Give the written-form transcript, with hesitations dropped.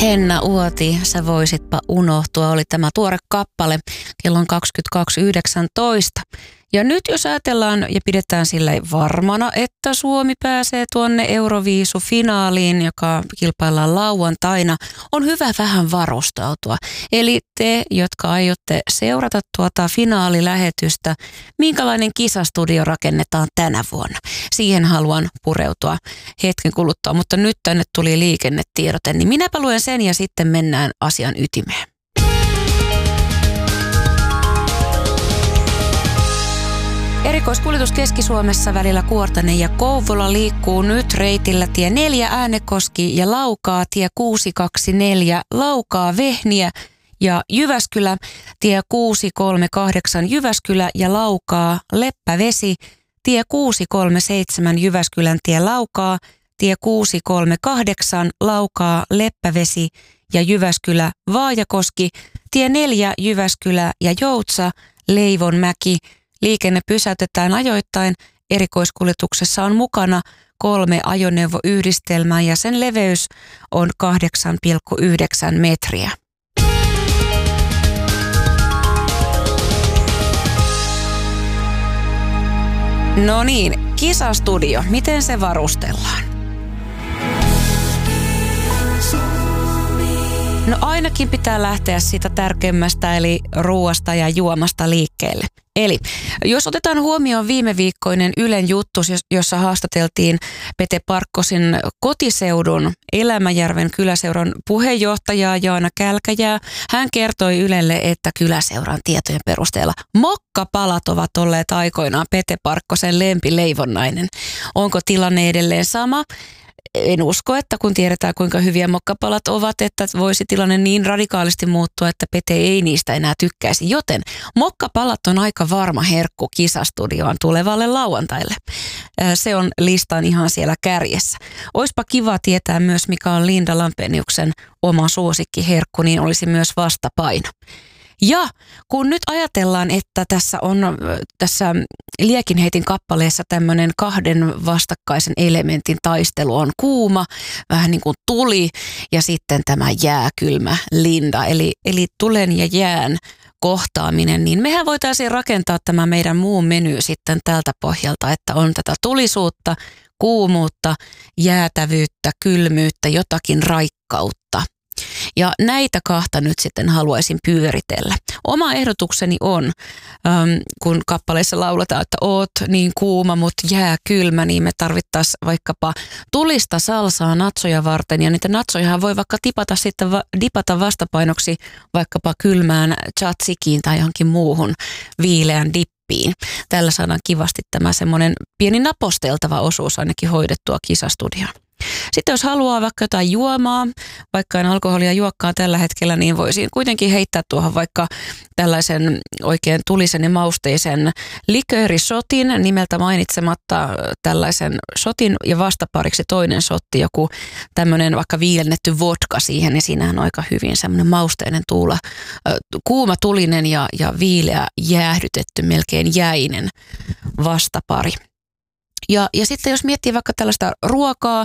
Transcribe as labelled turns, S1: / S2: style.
S1: Henna Uoti, sä voisitpa unohtua, oli tämä tuore kappale, kello on 22.19. Ja nyt jos ajatellaan ja pidetään sillä varmana, että Suomi pääsee tuonne Euroviisu-finaaliin, joka kilpaillaan lauantaina, on hyvä vähän varustautua. Eli te, jotka aiotte seurata tuota finaalilähetystä, minkälainen kisastudio rakennetaan tänä vuonna? Siihen haluan pureutua hetken kuluttua, mutta nyt tänne tuli liikennetiedote, niin minäpä luen sen ja sitten mennään asian ytimeen. Erikoiskuljetus Keski-Suomessa välillä Kuortane ja Kouvola liikkuu nyt reitillä tie 4 Äänekoski ja Laukaa, tie 624 Laukaa Vehniä ja Jyväskylä, tie 638 Jyväskylä ja Laukaa Leppävesi, tie 637 Jyväskylän tie Laukaa, tie 638 Laukaa Leppävesi ja Jyväskylä Vaajakoski, tie 4 Jyväskylä ja Joutsa Leivonmäki. Liikenne pysäytetään ajoittain. Erikoiskuljetuksessa on mukana 3 ajoneuvoyhdistelmää ja sen leveys on 8,9 metriä. No niin, kisastudio. Miten se varustellaan? No ainakin pitää lähteä siitä tärkeimmästä eli ruuasta ja juomasta liikkeelle. Eli jos otetaan huomioon viime viikkoinen Ylen juttu, jossa haastateltiin Pete Parkkosin kotiseudun Elämäjärven kyläseuran puheenjohtajaa Jaana Kälkäjää. Hän kertoi Ylelle, että kyläseuran tietojen perusteella mokkapalat ovat olleet aikoinaan Pete Parkkosen lempileivonnainen. Onko tilanne edelleen sama? En usko, että kun tiedetään kuinka hyviä mokkapalat ovat, että voisi tilanne niin radikaalisti muuttua, että Pete ei niistä enää tykkäisi. Joten mokkapalat on aika varma herkku kisastudioon tulevalle lauantaille. Se on listan ihan siellä kärjessä. Oispa kiva tietää myös, mikä on Linda Lampeniuksen oma suosikkiherkku, niin olisi myös vastapaino. Ja kun nyt ajatellaan, että tässä Liekinheitin kappaleessa tämmöinen 2 vastakkaisen elementin taistelu on kuuma, vähän niin kuin tuli ja sitten tämä jääkylmä Linda, eli tulen ja jään kohtaaminen, niin mehän voitaisiin rakentaa tämä meidän muu meny sitten tältä pohjalta, että on tätä tulisuutta, kuumuutta, jäätävyyttä, kylmyyttä, jotakin raikkautta. Ja näitä kahta nyt sitten haluaisin pyöritellä. Oma ehdotukseni on, kun kappaleissa lauletaan, että oot niin kuuma, mutta jää kylmä, niin me tarvittaisiin vaikkapa tulista salsaa natsoja varten. Ja niitä natsojahan voi vaikka dipata vastapainoksi vaikkapa kylmään tzatsikiin tai johonkin muuhun viileän dippiin. Tällä saadaan kivasti tämä semmoinen pieni naposteltava osuus ainakin hoidettua kisastudioon. Sitten jos haluaa vaikka jotain juomaa, vaikka en alkoholia juokkaan tällä hetkellä, niin voisin kuitenkin heittää tuohon vaikka tällaisen oikein tulisen ja mausteisen liköörisotin, nimeltä mainitsematta tällaisen sotin ja vastapariksi toinen sotti, joku tämmöinen vaikka viilennetty vodka siihen, niin siinähän on aika hyvin semmoinen mausteinen kuuma tulinen ja viileä jäähdytetty, melkein jäinen vastapari. Ja sitten jos miettii vaikka tällaista ruokaa,